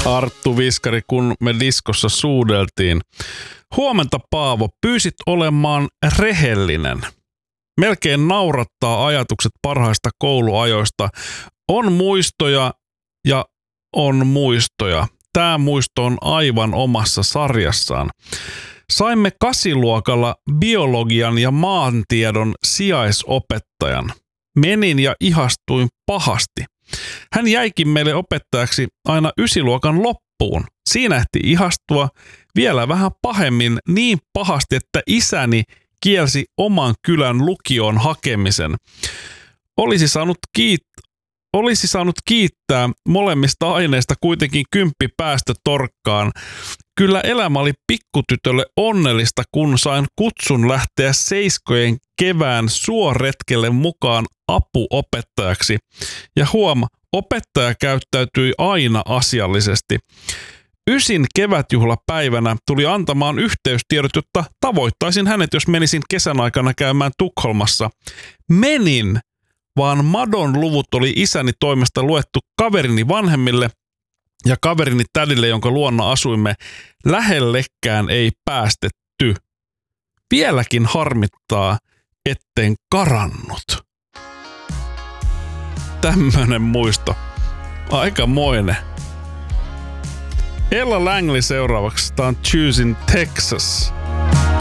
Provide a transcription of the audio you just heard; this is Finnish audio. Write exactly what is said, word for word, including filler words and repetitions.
Arttu Viskari, kun me diskossa suudeltiin. Huomenta Paavo, pyysit olemaan rehellinen. Melkein naurattaa ajatukset parhaista kouluajoista. On muistoja ja on muistoja. Tämä muisto on aivan omassa sarjassaan. Saimme kasiluokalla biologian ja maantiedon sijaisopettajan. Menin ja ihastuin pahasti. Hän jäikin meille opettajaksi aina ysiluokan loppuun. Siinä ehti ihastua vielä vähän pahemmin, niin pahasti, että isäni kielsi oman kylän lukioon hakemisen. Olisi saanut, kiit- olisi saanut kiittää molemmista aineista kuitenkin kymppi päästö torkkaan. Kyllä elämä oli pikkutytölle onnellista, kun sain kutsun lähteä Seiskojen kevään suoretkelle mukaan apuopettajaksi. Ja huom, opettaja käyttäytyi aina asiallisesti. Ysin kevätjuhlapäivänä tuli antamaan yhteystiedot, jotta tavoittaisin hänet, jos menisin kesän aikana käymään Tukholmassa. Menin, vaan Madon luvut oli isäni toimesta luettu kaverini vanhemmille ja kaverini tädille, jonka luona asuimme. Lähellekään ei päästetty. Vieläkin harmittaa, etten karannut. Tämmönen muisto. Aikamoinen. Ella Langley seuraavaksi. Tää on Choosing Texas.